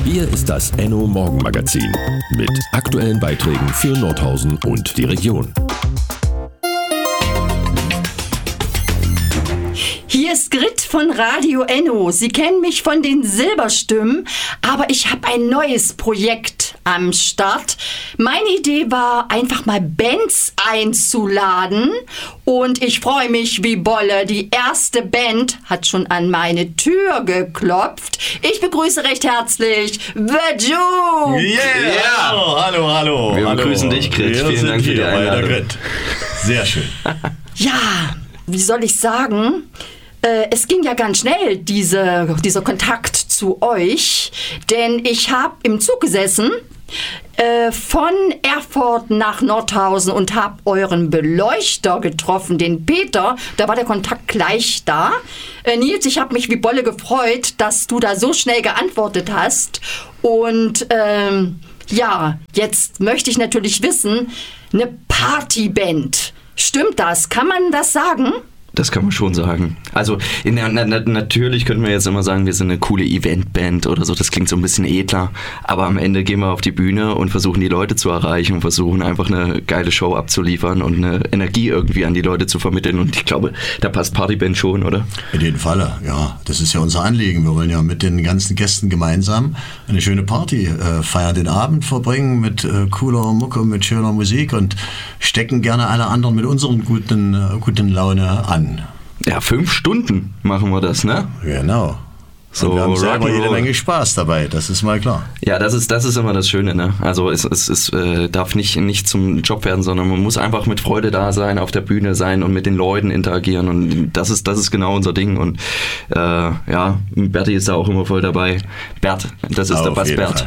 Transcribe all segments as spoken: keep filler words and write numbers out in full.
Hier ist das Enno Morgenmagazin mit aktuellen Beiträgen für Nordhausen und die Region. Hier ist Grit von Radio Enno. Sie kennen mich von den Silberstimmen, aber ich habe ein neues Projekt am Start. Meine Idee war, einfach mal Bands einzuladen und ich freue mich wie Bolle. Die erste Band hat schon an meine Tür geklopft. Ich begrüße recht herzlich The Juke. Yeah. Yeah. Hallo, hallo, hallo. Wir hallo. begrüßen dich, Grit. Wir Vielen Dank für die Einladung. Grit. Sehr schön. Ja, wie soll ich sagen? Es ging ja ganz schnell, diese, dieser Kontakt zu euch, denn ich habe im Zug gesessen äh, von Erfurt nach Nordhausen und habe euren Beleuchter getroffen, den Peter. Da war der Kontakt gleich da. Äh, Nils, ich habe mich wie Bolle gefreut, dass du da so schnell geantwortet hast. Und ähm, ja, jetzt möchte ich natürlich wissen, eine Partyband. Stimmt das? Kann man das sagen? Das kann man schon sagen. Also in, na, na, natürlich könnten wir jetzt immer sagen, wir sind eine coole Eventband oder so, das klingt so ein bisschen edler, aber am Ende gehen wir auf die Bühne und versuchen die Leute zu erreichen und versuchen einfach eine geile Show abzuliefern und eine Energie irgendwie an die Leute zu vermitteln und ich glaube, da passt Partyband schon, oder? In jedem Falle, ja. Das ist ja unser Anliegen. Wir wollen ja mit den ganzen Gästen gemeinsam eine schöne Party äh, feiern, den Abend verbringen mit äh, cooler Mucke, mit schöner Musik und stecken gerne alle anderen mit unseren guten, äh, guten Laune an. Ja, fünf Stunden machen wir das, ne? Genau. So, und wir haben selber jede Rock'n'Roll. Menge Spaß dabei, das ist mal klar. Ja, das ist, das ist immer das Schöne, ne? Also es, es, es äh, darf nicht, nicht zum Job werden, sondern man muss einfach mit Freude da sein, auf der Bühne sein und mit den Leuten interagieren und das ist, das ist genau unser Ding und äh, ja, Berti ist da auch immer voll dabei. Bert, das ist Auf der Bass jeden Bert. Fall.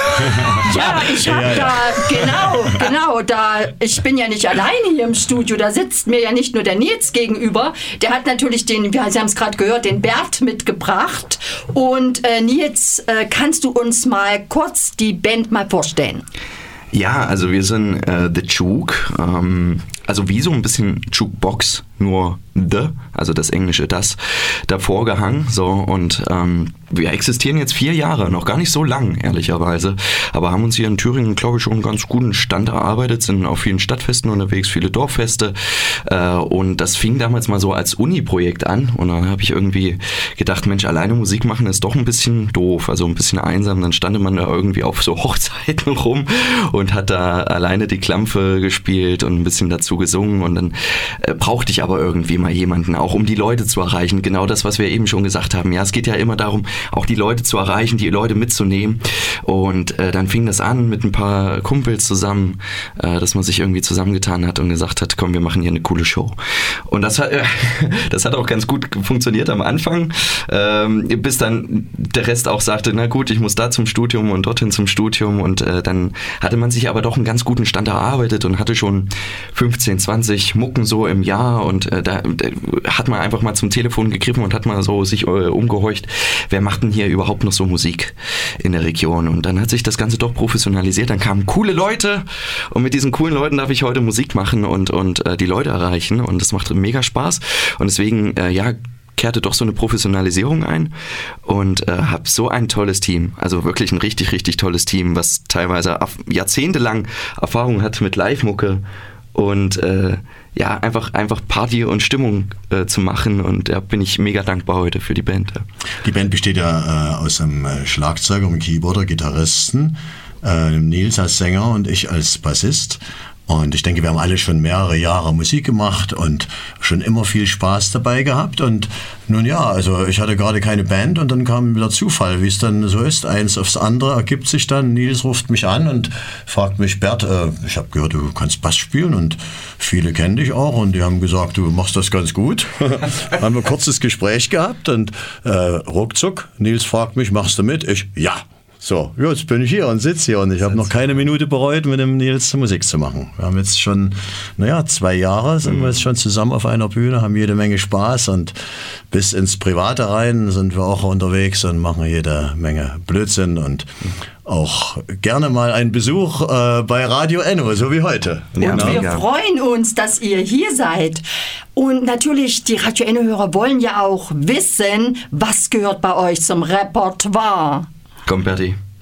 Ja, ich habe Ja, ja. da, genau, genau, da, ich bin ja nicht alleine hier im Studio, da sitzt mir ja nicht nur der Nils gegenüber, der hat natürlich den, Sie haben es gerade gehört, den Bert mitgebracht und äh, Nils, äh, kannst du uns mal kurz die Band mal vorstellen? Ja, also wir sind äh, The Juke, ähm, also wie so ein bisschen Jukebox, nur The, also das englische Das, davor gehangen, so und ähm, wir existieren jetzt vier Jahre, noch gar nicht so lang, ehrlicherweise, aber haben uns hier in Thüringen, glaube ich, schon einen ganz guten Stand erarbeitet, sind auf vielen Stadtfesten unterwegs, viele Dorffeste äh, und das fing damals mal so als Uni-Projekt an und dann habe ich irgendwie gedacht, Mensch, alleine Musik machen ist doch ein bisschen doof, also ein bisschen einsam, dann stand man da irgendwie auf so Hochzeiten rum und hat da alleine die Klampfe gespielt und ein bisschen dazu gesungen und dann äh, brauchte ich aber irgendwie mal jemanden, auch um die Leute zu erreichen. Genau das, was wir eben schon gesagt haben. Ja, es geht ja immer darum, auch die Leute zu erreichen, die Leute mitzunehmen und äh, dann fing das an mit ein paar Kumpels zusammen, äh, dass man sich irgendwie zusammengetan hat und gesagt hat, komm, wir machen hier eine coole Show. Und das hat, äh, das hat auch ganz gut funktioniert am Anfang, ähm, bis dann der Rest auch sagte, na gut, ich muss da zum Studium und dorthin zum Studium und äh, dann hatte man sich aber doch einen ganz guten Stand erarbeitet und hatte schon fünfzehn, zwanzig Mucken so im Jahr und äh, da, da hat man einfach mal zum Telefon gegriffen und hat mal so sich äh, umgehorcht, wer macht denn hier überhaupt noch so Musik in der Region und dann hat sich das Ganze doch professionalisiert, dann kamen coole Leute und mit diesen coolen Leuten darf ich heute Musik machen und, und äh, die Leute erreichen und das macht mega Spaß und deswegen, äh, ja, kehrte doch so eine Professionalisierung ein und äh, habe so ein tolles Team, also wirklich ein richtig, richtig tolles Team, was teilweise af- jahrzehntelang Erfahrung hat mit Live-Mucke und äh, ja, einfach, einfach Party und Stimmung äh, zu machen und da bin ich mega dankbar heute für die Band. Ja. Die Band besteht ja äh, aus einem äh, Schlagzeuger, einem Keyboarder, Gitarristen, äh, Nils als Sänger und ich als Bassist. Und ich denke, wir haben alle schon mehrere Jahre Musik gemacht und schon immer viel Spaß dabei gehabt. Und nun ja, also ich hatte gerade keine Band und dann kam der Zufall, wie es dann so ist. Eins aufs andere ergibt sich dann. Nils ruft mich an und fragt mich, Bert, äh, ich habe gehört, du kannst Bass spielen und viele kennen dich auch und die haben gesagt, du machst das ganz gut. Haben wir ein kurzes Gespräch gehabt und äh, ruckzuck, Nils fragt mich, machst du mit? Ich, ja. So, jetzt bin ich hier und sitze hier und ich habe noch keine Minute bereut, mit dem Nils Musik zu machen. Wir haben jetzt schon, naja, zwei Jahre sind wir jetzt schon zusammen auf einer Bühne, haben jede Menge Spaß und bis ins Private rein sind wir auch unterwegs und machen jede Menge Blödsinn und auch gerne mal einen Besuch äh, bei Radio Enno, so wie heute. Ja, Und wir mega. freuen uns, dass ihr hier seid. Und natürlich, die Radio Enno-Hörer wollen ja auch wissen, was gehört bei euch zum Repertoire. Komm, Berti.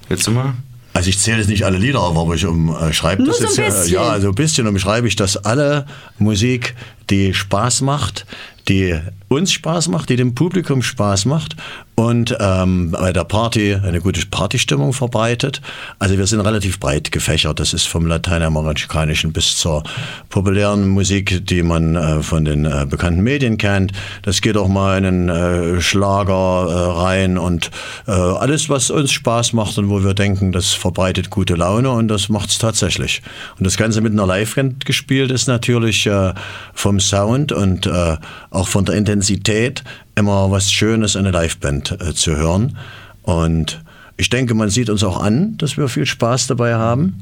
Willst du mal? Also ich zähle jetzt nicht alle Lieder auf, aber ich umschreibe Nur das so ein jetzt. bisschen. Ja, also ein bisschen umschreibe ich, dass alle Musik, die Spaß macht, die uns Spaß macht, die dem Publikum Spaß macht und ähm, bei der Party eine gute Partystimmung verbreitet. Also wir sind relativ breit gefächert. Das ist vom Lateinamerikanischen bis zur populären Musik, die man äh, von den äh, bekannten Medien kennt. Das geht auch mal in einen äh, Schlager äh, rein und äh, alles, was uns Spaß macht und wo wir denken, das verbreitet gute Laune und das macht es tatsächlich. Und das Ganze mit einer Live-Band gespielt ist natürlich äh, vom Sound und äh, auch von der Intensität immer was Schönes, eine Liveband äh, zu hören. Und ich denke, man sieht uns auch an, dass wir viel Spaß dabei haben.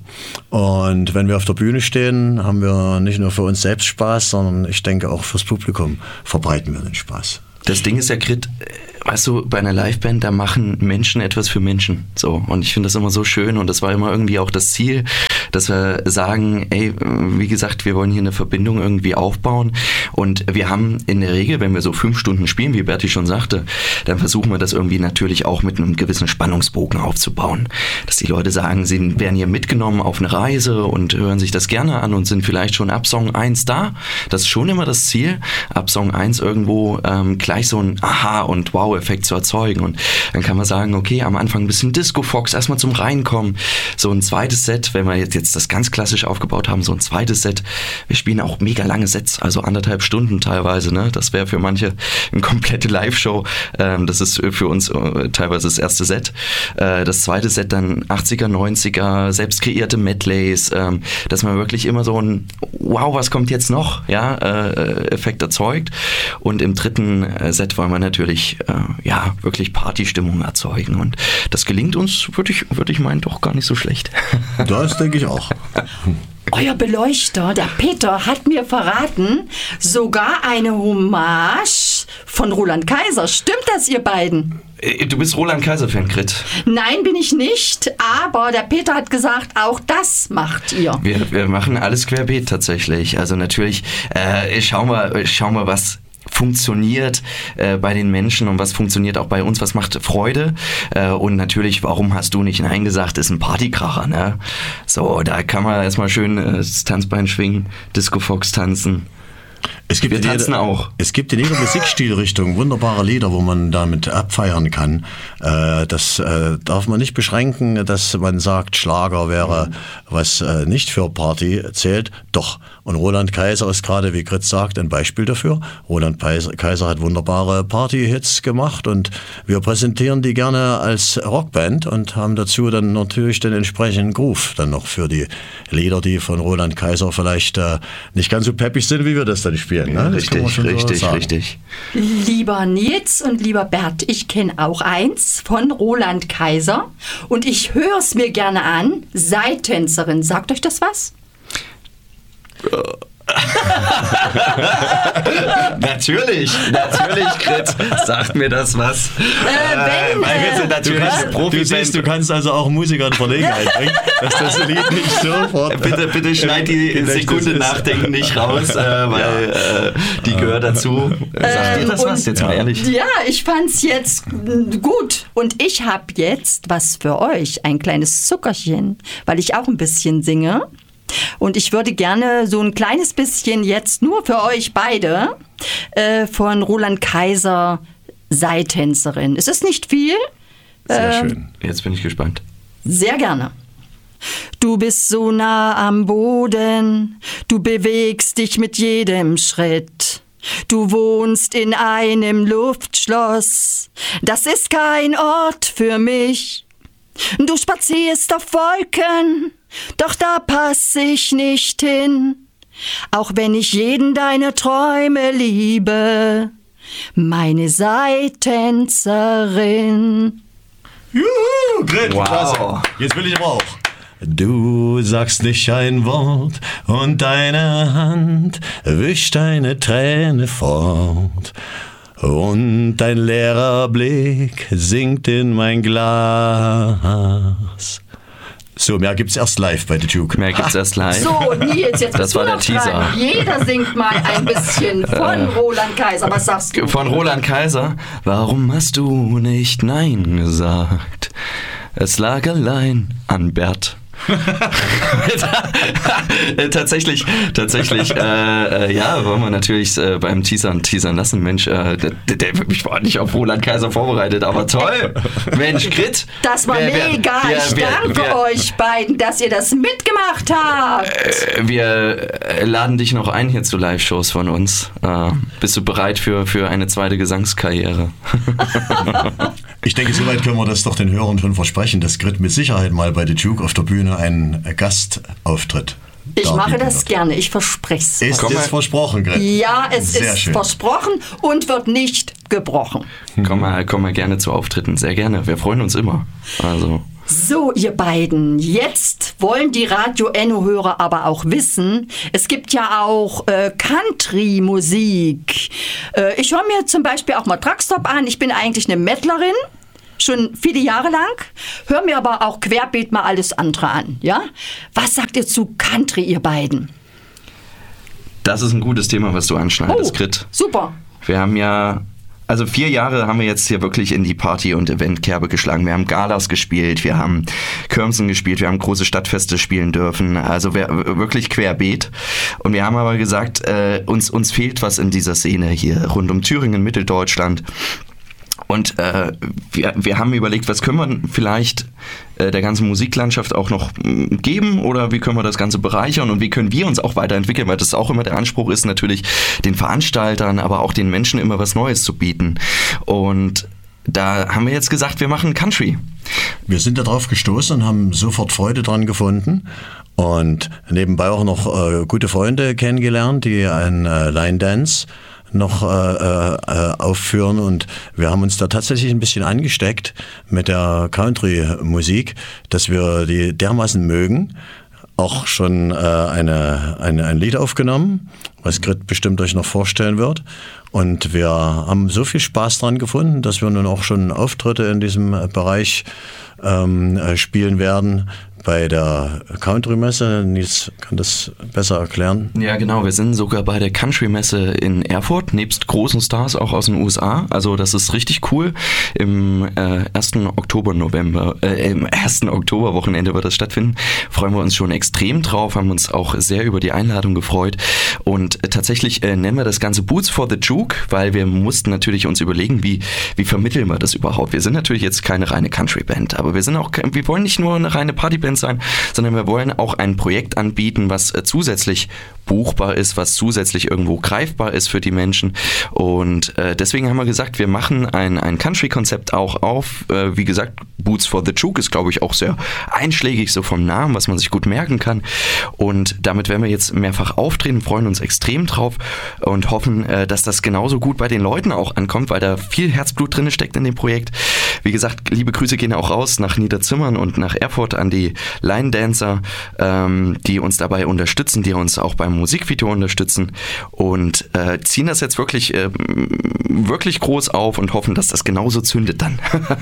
Und wenn wir auf der Bühne stehen, haben wir nicht nur für uns selbst Spaß, sondern ich denke auch fürs Publikum verbreiten wir den Spaß. Das Ding ist ja, Grit, weißt du, bei einer Liveband, da machen Menschen etwas für Menschen. So. Und ich finde das immer so schön und das war immer irgendwie auch das Ziel, dass wir sagen, ey, wie gesagt, wir wollen hier eine Verbindung irgendwie aufbauen und wir haben in der Regel, wenn wir so fünf Stunden spielen, wie Berti schon sagte, dann versuchen wir das irgendwie natürlich auch mit einem gewissen Spannungsbogen aufzubauen. Dass die Leute sagen, sie werden hier mitgenommen auf eine Reise und hören sich das gerne an und sind vielleicht schon ab Song eins da. Das ist schon immer das Ziel, ab Song eins irgendwo ähm, gleich so ein Aha- und Wow-Effekt zu erzeugen. Und dann kann man sagen, okay, am Anfang ein bisschen Disco-Fox, erstmal zum Reinkommen. So ein zweites Set, wenn wir jetzt, jetzt das ganz klassisch aufgebaut haben, so ein zweites Set. Wir spielen auch mega lange Sets, also anderthalb Stunden teilweise. Ne? Das wäre für manche eine komplette Live-Show. Ähm, das ist für uns äh, teilweise das erste Set. Äh, das zweite Set dann achtziger, neunziger, selbst kreierte Medleys, ähm, dass man wirklich immer so ein Wow, was kommt jetzt noch? Ja, äh, Effekt erzeugt. Und im dritten Set wollen wir natürlich äh, ja, wirklich Partystimmung erzeugen. Und das gelingt uns, würde ich, würd ich meinen, doch gar nicht so schlecht. Das denke ich auch. Euer Beleuchter, der Peter, hat mir verraten, sogar eine Hommage von Roland Kaiser. Stimmt das, ihr beiden? Du bist Roland Kaiser-Fan, Grit? Nein, bin ich nicht, aber der Peter hat gesagt, auch das macht ihr. Wir, wir machen alles querbeet tatsächlich. Also natürlich, äh, schauen wir, schauen wir, was funktioniert äh, bei den Menschen und was funktioniert auch bei uns, was macht Freude äh, und natürlich, warum hast du nicht Nein gesagt, ist ein Partykracher, ne? So, da kann man erstmal schön äh, das Tanzbein schwingen, Disco-Fox tanzen. Es gibt Wir tanzen jeder, auch. Es gibt in jeder Musikstilrichtung wunderbare Lieder, wo man damit abfeiern kann. Äh, das äh, darf man nicht beschränken, dass man sagt, Schlager wäre, was äh, nicht für Party zählt. Doch. Und Roland Kaiser ist gerade, wie Grit sagt, ein Beispiel dafür. Roland Kaiser hat wunderbare Party-Hits gemacht und wir präsentieren die gerne als Rockband und haben dazu dann natürlich den entsprechenden Groove dann noch für die Lieder, die von Roland Kaiser vielleicht äh, nicht ganz so peppig sind, wie wir das dann spielen. Ja, Ne? richtig, richtig, so richtig. Lieber Nils und lieber Bert, ich kenne auch eins von Roland Kaiser und ich höre es mir gerne an. Seitänzerin, sagt euch das was? Natürlich, natürlich, Grit, sagt mir das was. Äh, wenn, Weil wir sind natürlich Du, eine kannst, du, Profiband. siehst, du kannst also auch Musiker in Verlegenheit bringen, dass das Lied nicht sofort... Bitte, bitte schneid die Sekunde Nachdenken nicht raus, äh, weil äh, die gehört dazu. Sagt dir das Ähm, was, jetzt mal ehrlich? Ja, ich fand's jetzt mm, gut. Und ich habe jetzt was für euch, ein kleines Zuckerchen, weil ich auch ein bisschen singe. Und ich würde gerne so ein kleines bisschen jetzt nur für euch beide äh, von Roland Kaiser, Seitänzerin. Es ist nicht viel. Sehr Ähm, schön. Jetzt bin ich gespannt. Sehr gerne. Du bist so nah am Boden, du bewegst dich mit jedem Schritt. Du wohnst in einem Luftschloss, das ist kein Ort für mich. Du spazierst auf Wolken, doch da pass ich nicht hin. Auch wenn ich jeden deiner Träume liebe, meine Seitänzerin. Juhu, Grit, Wow. klasse. Jetzt will ich aber auch. Du sagst nicht ein Wort und deine Hand wischt eine Träne fort. Und dein leerer Blick sinkt in mein Glas. So, mehr gibt's erst live bei The Duke. Mehr gibt's erst live. So, Nils, jetzt Das bist war du der noch Teaser. dran. Jeder singt mal ein bisschen von Roland Kaiser. Was sagst du? Von Roland Kaiser. Warum hast du nicht Nein gesagt? Es lag allein an Bert. tatsächlich, tatsächlich, äh, äh, ja, wollen wir natürlich äh, beim Teasern teasern lassen. Mensch, äh, der, der, ich war nicht auf Roland Kaiser vorbereitet, aber toll. Mensch, Grit. Das war wir, mega. Wir, ich wir, danke wir, euch beiden, dass ihr das mitgemacht habt. Äh, wir laden dich noch ein hier zu Live-Shows von uns. Äh, bist du bereit für, für eine zweite Gesangskarriere? Ich denke, soweit können wir das doch den Hörern schon versprechen, dass Grit mit Sicherheit mal bei The Juke auf der Bühne einen Gastauftritt Ich mache das wird. gerne, ich verspreche es. Ist es versprochen, Grit? Ja, es Sehr ist schön. versprochen und wird nicht gebrochen. Komm mal, komm mal gerne zu Auftritten, sehr gerne. Wir freuen uns immer. Also. So, ihr beiden, jetzt wollen die Radio Enno-Hörer aber auch wissen, es gibt ja auch äh, Country-Musik. Äh, ich höre mir zum Beispiel auch mal Truckstop an. Ich bin eigentlich eine Mettlerin, schon viele Jahre lang, höre mir aber auch querbeet mal alles andere an. Ja? Was sagt ihr zu Country, ihr beiden? Das ist ein gutes Thema, was du anschneidest, Oh, Grit. super. Wir haben ja, also vier Jahre haben wir jetzt hier wirklich in die Party- und Eventkerbe geschlagen. Wir haben Galas gespielt, wir haben Kirmsen gespielt, wir haben große Stadtfeste spielen dürfen, also wir, wirklich querbeet. Und wir haben aber gesagt, äh, uns, uns fehlt was in dieser Szene hier rund um Thüringen, Mitteldeutschland. Und äh, wir, wir haben überlegt, was können wir vielleicht äh, der ganzen Musiklandschaft auch noch mh, geben oder wie können wir das Ganze bereichern und wie können wir uns auch weiterentwickeln, weil das auch immer der Anspruch ist, natürlich den Veranstaltern, aber auch den Menschen immer was Neues zu bieten. Und da haben wir jetzt gesagt, wir machen Country. Wir sind da drauf gestoßen und haben sofort Freude dran gefunden. Und nebenbei auch noch äh, gute Freunde kennengelernt, die ein äh, Line Dance noch äh, äh, aufführen, und wir haben uns da tatsächlich ein bisschen angesteckt mit der Country-Musik, dass wir die dermaßen mögen. Auch schon äh, eine, eine, ein Lied aufgenommen, was Grit bestimmt euch noch vorstellen wird. Und wir haben so viel Spaß dran gefunden, dass wir nun auch schon Auftritte in diesem Bereich ähm, spielen werden. Bei der Country-Messe, Nils kann das besser erklären. Ja, genau, wir sind sogar bei der Country-Messe in Erfurt, nebst großen Stars auch aus den U S A. Also das ist richtig cool. Im äh, ersten Oktober, November, äh, im ersten Oktoberwochenende wird das stattfinden. Freuen wir uns schon extrem drauf, haben uns auch sehr über die Einladung gefreut. Und äh, tatsächlich äh, nennen wir das Ganze Boots for the Juke, weil wir mussten natürlich uns überlegen, wie, wie vermitteln wir das überhaupt. Wir sind natürlich jetzt keine reine Country-Band, aber wir sind auch, wir wollen nicht nur eine reine Partyband sein, sondern wir wollen auch ein Projekt anbieten, was äh, zusätzlich buchbar ist, was zusätzlich irgendwo greifbar ist für die Menschen. Und äh, deswegen haben wir gesagt, wir machen ein, ein Country-Konzept auch auf. Äh, wie gesagt, Boots for the Juke ist, glaube ich, auch sehr einschlägig, so vom Namen, was man sich gut merken kann. Und damit werden wir jetzt mehrfach auftreten, freuen uns extrem drauf und hoffen, äh, dass das genauso gut bei den Leuten auch ankommt, weil da viel Herzblut drin steckt in dem Projekt. Wie gesagt, liebe Grüße gehen auch raus nach Niederzimmern und nach Erfurt an die Line Dancer, ähm, die uns dabei unterstützen, die uns auch beim Musikvideo unterstützen und äh, ziehen das jetzt wirklich, äh, wirklich groß auf und hoffen, dass das genauso zündet dann.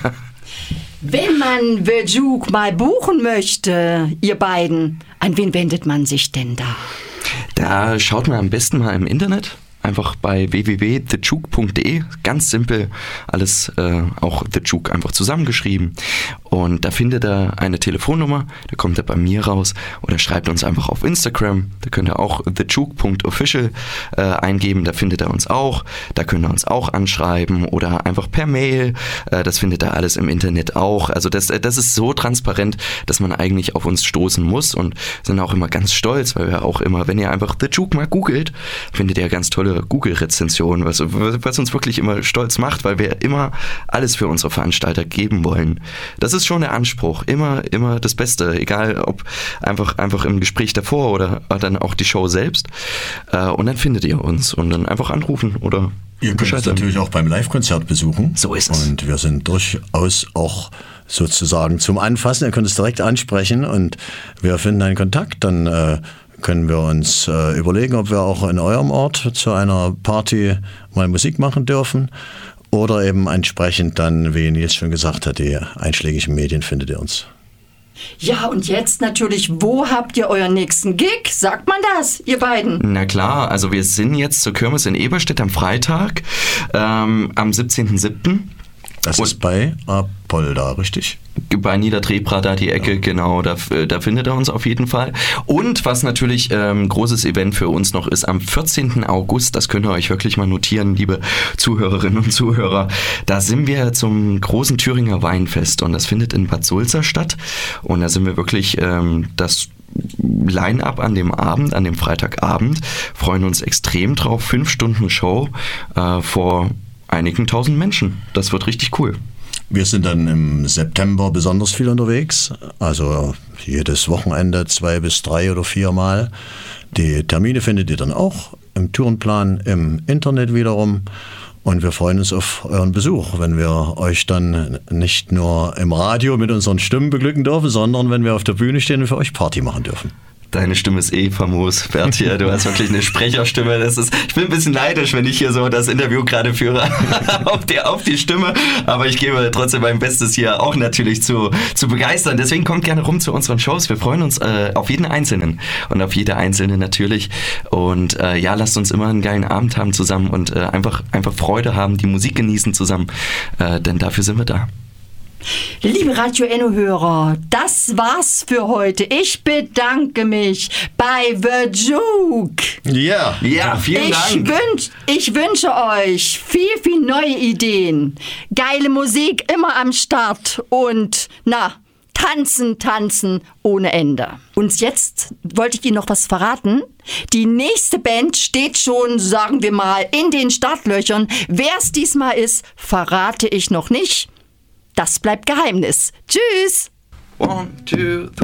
Wenn man The Juke mal buchen möchte, ihr beiden, an wen wendet man sich denn da? Da schaut man am besten mal im Internet. Einfach bei w w w punkt the juke punkt d e, ganz simpel, alles äh, auch The Juke einfach zusammengeschrieben. Und da findet er eine Telefonnummer, da kommt er bei mir raus oder schreibt uns einfach auf Instagram. Da könnt ihr auch the juke punkt official äh, eingeben, da findet er uns auch. Da könnt ihr uns auch anschreiben oder einfach per Mail. Äh, das findet er alles im Internet auch. Also das, das ist so transparent, dass man eigentlich auf uns stoßen muss und sind auch immer ganz stolz, weil wir auch immer, wenn ihr einfach The Juke mal googelt, findet ihr ganz tolle Google-Rezensionen, was, was uns wirklich immer stolz macht, weil wir immer alles für unsere Veranstalter geben wollen. Das ist schon der Anspruch, immer, immer das Beste, egal ob einfach, einfach im Gespräch davor oder dann auch die Show selbst. Und dann findet ihr uns und dann einfach anrufen oder ihr könnt uns natürlich auch beim Live-Konzert besuchen. So ist es. Und wir sind durchaus auch sozusagen zum Anfassen. Ihr könnt es direkt ansprechen und wir finden einen Kontakt, dann äh, können wir uns äh, überlegen, ob wir auch in eurem Ort zu einer Party mal Musik machen dürfen oder eben entsprechend dann, wie Nils schon gesagt hat, die einschlägigen Medien findet ihr uns. Ja, und jetzt natürlich, wo habt ihr euren nächsten Gig? Sagt man das, ihr beiden? Na klar, also wir sind jetzt zur Kirmes in Eberstedt am Freitag, ähm, am siebzehnten siebten Das ist bei Apollo. Diepold da, richtig? Bei Niederdrebra da die Ecke, ja. Genau, da, da findet er uns auf jeden Fall. Und was natürlich ein ähm, großes Event für uns noch ist, am vierzehnten August, das könnt ihr euch wirklich mal notieren, liebe Zuhörerinnen und Zuhörer, da sind wir zum großen Thüringer Weinfest und das findet in Bad Sulza statt und da sind wir wirklich ähm, das Line-Up an dem Abend, an dem Freitagabend, freuen uns extrem drauf, fünf Stunden Show äh, vor einigen tausend Menschen, das wird richtig cool. Wir sind dann im September besonders viel unterwegs, also jedes Wochenende zwei bis drei oder viermal. Die Termine findet ihr dann auch im Tourenplan im Internet wiederum und wir freuen uns auf euren Besuch, wenn wir euch dann nicht nur im Radio mit unseren Stimmen beglücken dürfen, sondern wenn wir auf der Bühne stehen und für euch Party machen dürfen. Deine Stimme ist eh famos, Bert hier. Du hast wirklich eine Sprecherstimme. Das ist, ich bin ein bisschen neidisch, wenn ich hier so das Interview gerade führe auf, die, auf die Stimme. Aber ich gebe trotzdem mein Bestes hier auch natürlich zu, zu begeistern. Deswegen kommt gerne rum zu unseren Shows. Wir freuen uns äh, auf jeden Einzelnen und auf jede Einzelne natürlich. Und äh, ja, lasst uns immer einen geilen Abend haben zusammen und äh, einfach, einfach Freude haben, die Musik genießen zusammen. Äh, denn dafür sind wir da. Liebe Radio Enno-Hörer, das war's für heute. Ich bedanke mich bei The Juke. Ja, ja, vielen ich Dank. Wünsch, ich wünsche euch viel, viel neue Ideen, geile Musik immer am Start und, na, tanzen, tanzen ohne Ende. Und jetzt wollte ich Ihnen noch was verraten. Die nächste Band steht schon, sagen wir mal, in den Startlöchern. Wer es diesmal ist, verrate ich noch nicht. Das bleibt Geheimnis. Tschüss! One, two, three.